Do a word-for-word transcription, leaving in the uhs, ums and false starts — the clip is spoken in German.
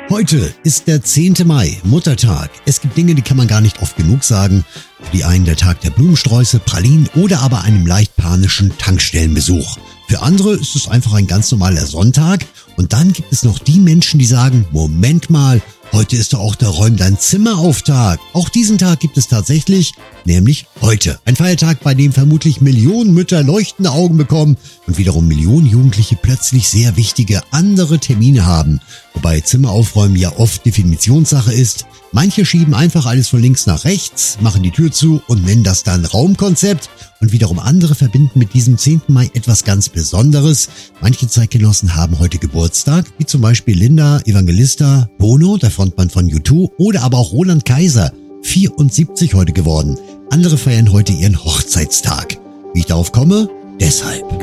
Heute ist der zehnte Mai, Muttertag. Es gibt Dinge, die kann man gar nicht oft genug sagen. Für die einen der Tag der Blumensträuße, Pralinen oder aber einem leicht panischen Tankstellenbesuch. Für andere ist es einfach ein ganz normaler Sonntag. Und dann gibt es noch die Menschen, die sagen, Moment mal, heute ist doch auch der Räum dein Zimmer auf Tag. Auch diesen Tag gibt es tatsächlich, nämlich heute. Ein Feiertag, bei dem vermutlich Millionen Mütter leuchtende Augen bekommen und wiederum Millionen Jugendliche plötzlich sehr wichtige andere Termine haben. Wobei Zimmer aufräumen ja oft Definitionssache ist. Manche schieben einfach alles von links nach rechts, machen die Tür zu und nennen das dann Raumkonzept. Und wiederum andere verbinden mit diesem zehnten Mai etwas ganz Besonderes. Manche Zeitgenossen haben heute Geburtstag, wie zum Beispiel Linda Evangelista, Bono, der Frontmann von U zwei, oder aber auch Roland Kaiser, vierundsiebzig heute geworden. Andere feiern heute ihren Hochzeitstag. Wie ich darauf komme? Deshalb.